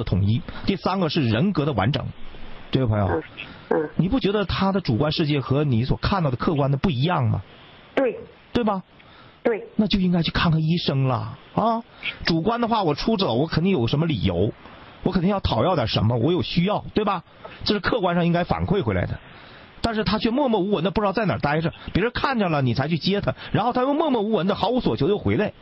统一，第三个是人格的完整。这位朋友，你不觉得他的主观世界和你所看到的客观的不一样吗？对吧？ 对， 那就应该去看看医生了啊！主观的话，我出走，我肯定有什么理由，我肯定要讨要点什么，我有需要，对吧？这是客观上应该反馈回来的。但是他却默默无闻的不知道在哪儿待着，别人看见了你才去接他，然后他又默默无闻的毫无所求又回来，